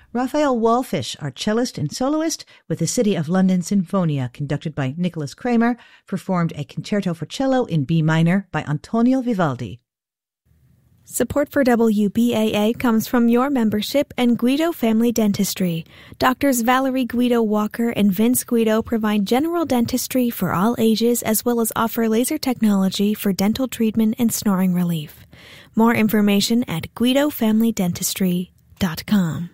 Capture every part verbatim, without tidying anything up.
Raphael Wallfisch, our cellist and soloist, with the City of London Sinfonia, conducted by Nicholas Kramer, performed a concerto for cello in B minor by Antonio Vivaldi. Support for W B A A comes from your membership and Guido Family Dentistry. Doctors Valerie Guido Walker and Vince Guido provide general dentistry for all ages as well as offer laser technology for dental treatment and snoring relief. More information at guido family dentistry dot com.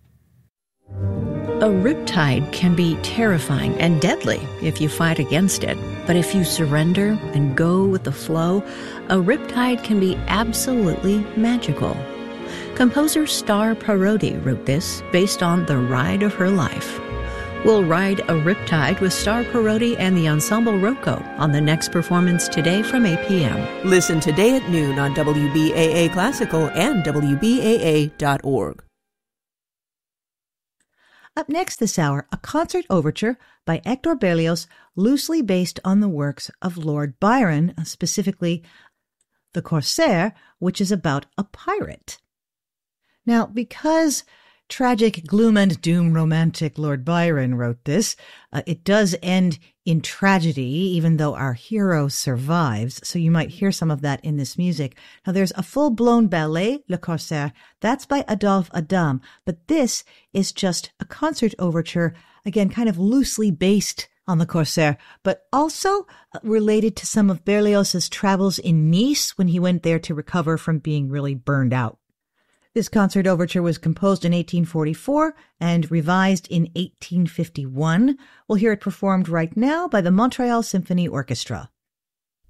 A riptide can be terrifying and deadly if you fight against it. But if you surrender and go with the flow, a riptide can be absolutely magical. Composer Star Parodi wrote this based on the ride of her life. We'll ride a riptide with Star Parodi and the Ensemble Rocco on the next performance today from eight p.m. Listen today at noon on W B A A Classical and W B A A dot org. Up next this hour, a concert overture by Hector Berlioz, loosely based on the works of Lord Byron, specifically The Corsair, which is about a pirate. Now, because tragic gloom and doom romantic Lord Byron wrote this, uh, it does end in tragedy, even though our hero survives. So you might hear some of that in this music. Now there's a full-blown ballet, Le Corsaire. That's by Adolphe Adam. But this is just a concert overture, again, kind of loosely based on the Corsair, but also related to some of Berlioz's travels in Nice when he went there to recover from being really burned out. This concert overture was composed in eighteen forty-four and revised in eighteen fifty-one. We'll hear it performed right now by the Montreal Symphony Orchestra.